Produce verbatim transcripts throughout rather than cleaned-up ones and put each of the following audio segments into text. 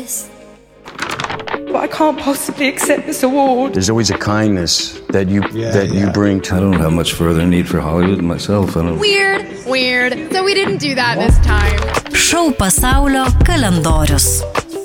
this. But I can't possibly accept this award. There's always a kindness that you Yeah, that yeah. you bring to I don't have much further need for Hollywood myself. I don't... Weird, weird. So we didn't do that this time. Šou pasaulio kalendorius.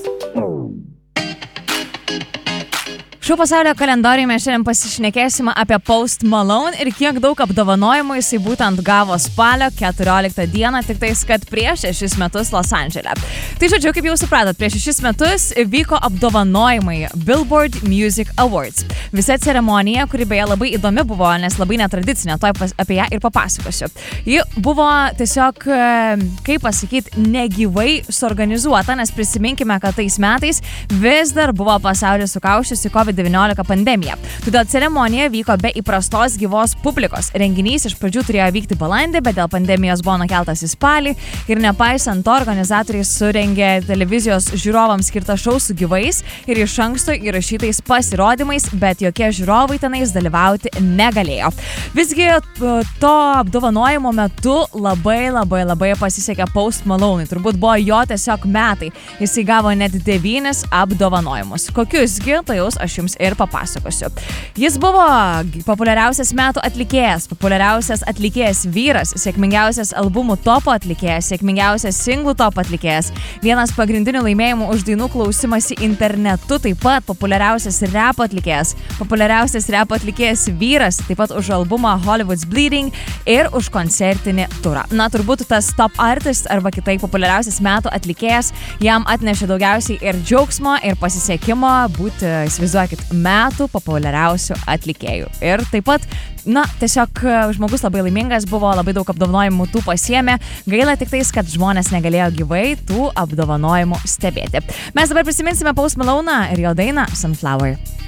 Šio pasaulio kalendoriuje šiandien pasišnekėsime apie Post Malone ir kiek daug apdovanojimų jisai būtent gavo spalio keturioliktą dieną, tik tais, kad prieš šešis metus Los Andžele. Tai žodžiu, kaip jau supratot, prieš šešis metus vyko apdovanojimai Billboard Music Awards. Visa ceremonija, kuri beje labai įdomi buvo, nes labai netradicinė, toj pas, apie ją ir papasakosiu. Ji buvo tiesiog, kaip pasakyti, negyvai suorganizuota, nes prisiminkime, kad tais metais vis dar buvo pasaulį sukaušiusi COVID devyniolika pandemija. Todėl ceremonija vyko be įprastos gyvos publikos. Renginys iš pradžių turėjo vykti balandį, bet dėl pandemijos buvo nukeltas į spalį ir nepaisant to, organizatoriai surengė televizijos žiūrovams skirtą šou su gyvais ir iš anksto įrašytais pasirodymais, bet jokie žiūrovai tenais dalyvauti negalėjo. Visgi to apdovanojimo metu labai labai labai pasisekė Post Malone. Turbūt buvo jo tiesiog metai. Jisai gavo net devynis apdovanojimus. Kokiusgi, tai jūs aš jums ir papasakosiu. Jis buvo populiariausias metų atlikėjas, populiariausias atlikėjas vyras, sėkmingiausias albumų topo atlikėjas, sėkmingiausias singlų topo atlikėjas, vienas pagrindinių laimėjimų už dainų klausimąsi internetu, taip pat populiariausias repo atlikėjas, populiariausias repo atlikėjas vyras, taip pat už albumą Hollywood's Bleeding ir už koncertinį turą. Na, turbūt tas top artist arba kitaip populiariausias metų atlikėjas jam atnešė daugiausiai ir džiaugsmo, ir pasisekimo būti, įsivaizduokit, metų populiariausių atlikėjų. Ir taip pat, na, tiesiog žmogus labai laimingas buvo, labai daug apdovanojimų tų pasiėmė. Gaila tik tais, kad žmonės negalėjo gyvai tų apdovanojimų stebėti. Mes dabar prisiminsime Post Malone ir jo dainą Sunflower.